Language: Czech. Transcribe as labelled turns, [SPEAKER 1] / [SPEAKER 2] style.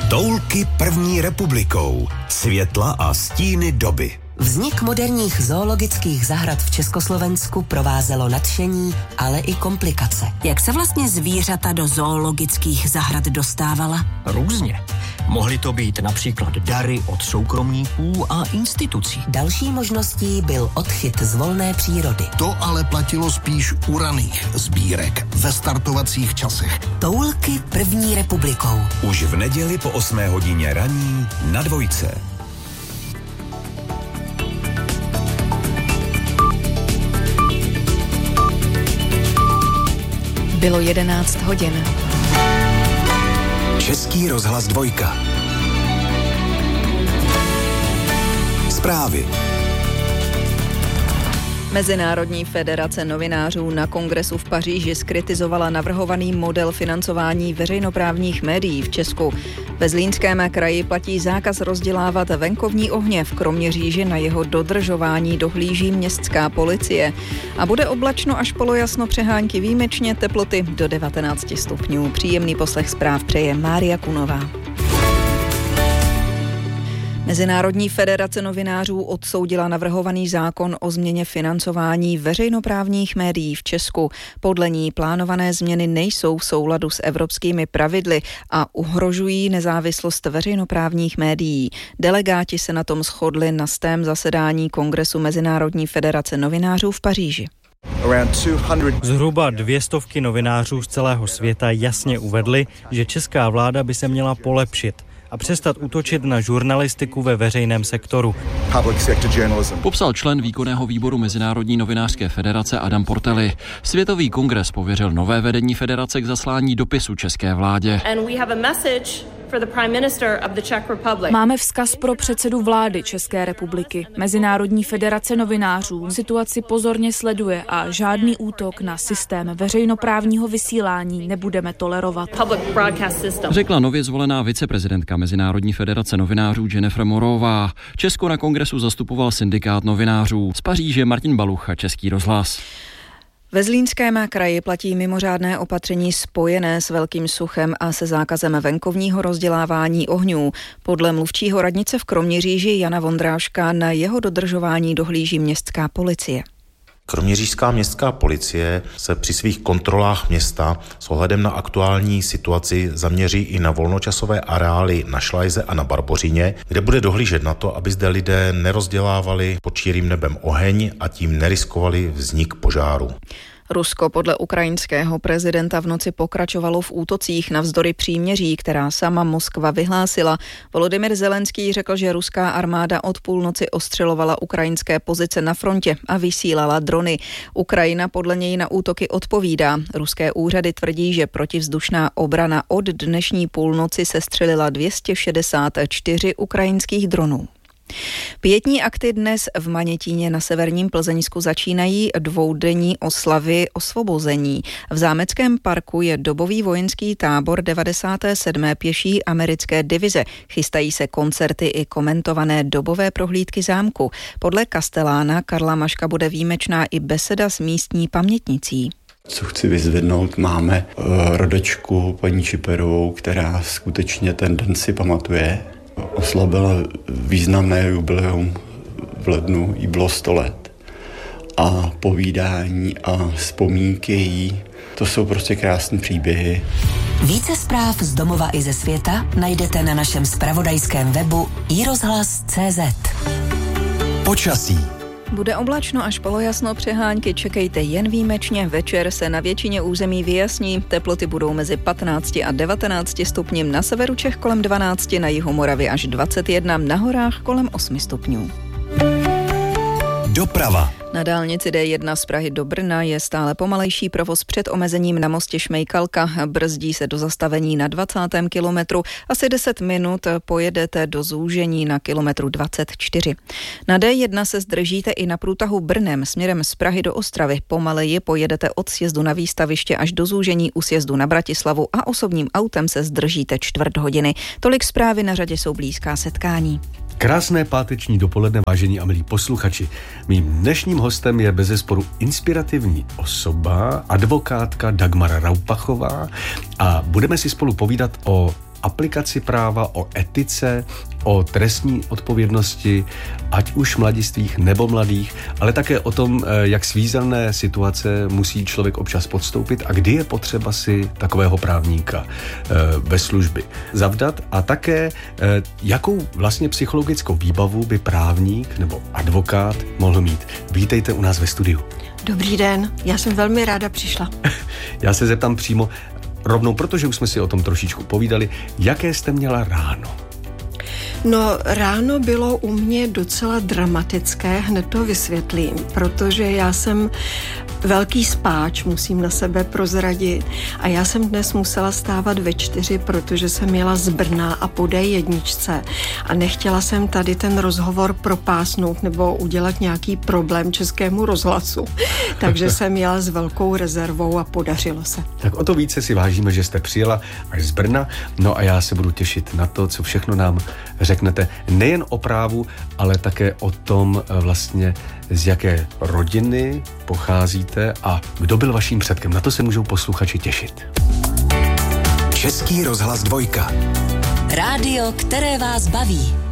[SPEAKER 1] Toulky první republikou. Světla a stíny doby.
[SPEAKER 2] Vznik moderních zoologických zahrad v Československu provázelo nadšení, ale i komplikace.
[SPEAKER 3] Jak se vlastně zvířata do zoologických zahrad dostávala?
[SPEAKER 4] Různě. Mohly to být například dary od soukromníků a institucí.
[SPEAKER 2] Další možností byl odchyt z volné přírody.
[SPEAKER 5] To ale platilo spíš u raných sbírek ve startovacích časech.
[SPEAKER 2] Toulky první republikou.
[SPEAKER 1] Už v neděli po 8 hodině raní na Dvojce.
[SPEAKER 6] Bylo 11 hodin.
[SPEAKER 1] Český rozhlas Dvojka. Zprávy.
[SPEAKER 6] Mezinárodní federace novinářů na kongresu v Paříži zkritizovala navrhovaný model financování veřejnoprávních médií v Česku. Ve Zlínském kraji platí zákaz rozdělávat venkovní ohně, v Kroměříži na jeho dodržování dohlíží městská policie. A bude oblačno až polojasno, přehánky výjimečně, teploty do 19 stupňů. Příjemný poslech zpráv přeje Mária Kunová. Mezinárodní federace novinářů odsoudila navrhovaný zákon o změně financování veřejnoprávních médií v Česku. Podle ní plánované změny nejsou v souladu s evropskými pravidly a ohrožují nezávislost veřejnoprávních médií. Delegáti se na tom shodli na 100. zasedání Kongresu Mezinárodní federace novinářů v Paříži.
[SPEAKER 7] Zhruba 200 novinářů z celého světa jasně uvedli, že česká vláda by se měla polepšit a přestat útočit na žurnalistiku ve veřejném sektoru.
[SPEAKER 8] Popsal člen výkonného výboru Mezinárodní novinářské federace Adam Portelli. Světový kongres pověřil nové vedení federace k zaslání dopisu české vládě.
[SPEAKER 9] Máme vzkaz pro předsedu vlády České republiky. Mezinárodní federace novinářů situaci pozorně sleduje a žádný útok na systém veřejnoprávního vysílání nebudeme tolerovat.
[SPEAKER 8] Řekla nově zvolená viceprezidentka Mezinárodní federace novinářů Jennifer Morová. Česko na kongresu zastupoval syndikát novinářů. Z Paříže Martin Balucha, Český rozhlas.
[SPEAKER 6] Ve Zlínském kraji platí mimořádné opatření spojené s velkým suchem a se zákazem venkovního rozdělávání ohňů. Podle mluvčího radnice v Kroměříži Jana Vondráška na jeho dodržování dohlíží městská policie.
[SPEAKER 10] Kroměřížská městská policie se při svých kontrolách města s ohledem na aktuální situaci zaměří i na volnočasové areály na Šlajze a na Barbořině, kde bude dohlížet na to, aby zde lidé nerozdělávali pod širým nebem oheň a tím neriskovali vznik požáru.
[SPEAKER 6] Rusko podle ukrajinského prezidenta v noci pokračovalo v útocích navzdory příměří, která sama Moskva vyhlásila. Volodymyr Zelenský řekl, že ruská armáda od půlnoci ostřelovala ukrajinské pozice na frontě a vysílala drony. Ukrajina podle něj na útoky odpovídá. Ruské úřady tvrdí, že protivzdušná obrana od dnešní půlnoci sestřelila 264 ukrajinských dronů. Pietní akty dnes v Manětíně na severním Plzeňsku začínají dvoudenní oslavy osvobození. V Zámeckém parku je dobový vojenský tábor 97. pěší americké divize. Chystají se koncerty i komentované dobové prohlídky zámku. Podle kastelána Karla Maška bude výjimečná i beseda s místní pamětnicí.
[SPEAKER 11] Co chci vyzvednout, máme rodačku paní Čiperovou, která skutečně ten den si pamatuje. Oslavila významné jubileum v lednu, jí bylo 100 let. A povídání a vzpomínky jí, to jsou prostě krásné příběhy.
[SPEAKER 2] Více zpráv z domova i ze světa najdete na našem zpravodajském webu iRozhlas.cz.
[SPEAKER 1] Počasí.
[SPEAKER 6] Bude oblačno až polojasno, přehánky čekejte jen výjimečně, večer se na většině území vyjasní, teploty budou mezi 15 a 19 stupni, na severu Čech kolem 12, na jihu Moravy až 21, na horách kolem 8 stupňů.
[SPEAKER 1] Doprava.
[SPEAKER 6] Na dálnici D1 z Prahy do Brna je stále pomalejší provoz před omezením na mostě Šmejkalka. Brzdí se do zastavení na 20. kilometru. Asi 10 minut pojedete do zúžení na kilometru 24. Na D1 se zdržíte i na průtahu Brnem směrem z Prahy do Ostravy. Pomaleji pojedete od sjezdu na výstaviště až do zúžení u sjezdu na Bratislavu a osobním autem se zdržíte čtvrt hodiny. Tolik zprávy, na řadě jsou blízká setkání.
[SPEAKER 12] Krásné páteční dopoledne, vážení a milí posluchači. Mým dnešním hostem je bezesporu inspirativní osoba, advokátka Dagmar Raupachová a budeme si spolu povídat o aplikaci práva, o etice, o trestní odpovědnosti, ať už mladistvých nebo mladých, ale také o tom, jak svízelné situace musí člověk občas podstoupit a kdy je potřeba si takového právníka ve služby zavdat a také jakou vlastně psychologickou výbavu by právník nebo advokát mohl mít. Vítejte u nás ve studiu.
[SPEAKER 13] Dobrý den, já jsem velmi ráda přišla.
[SPEAKER 12] Já se zeptám přímo rovnou, protože už jsme si o tom trošičku povídali, jaké jste měla ráno?
[SPEAKER 13] No, ráno bylo u mě docela dramatické, hned to vysvětlím, protože já jsem velký spáč, musím na sebe prozradit, a já jsem dnes musela stávat ve 4, protože jsem jela z Brna a po D1 a nechtěla jsem tady ten rozhovor propásnout nebo udělat nějaký problém Českému rozhlasu, takže jsem jela s velkou rezervou a podařilo se.
[SPEAKER 12] Tak o to více si vážíme, že jste přijela až z Brna, no a já se budu těšit na to, co všechno nám řeknete nejen o právu, ale také o tom vlastně, z jaké rodiny pocházíte a kdo byl vaším předkem. Na to se můžou posluchači těšit.
[SPEAKER 1] Český rozhlas 2.
[SPEAKER 2] Rádio, které vás baví.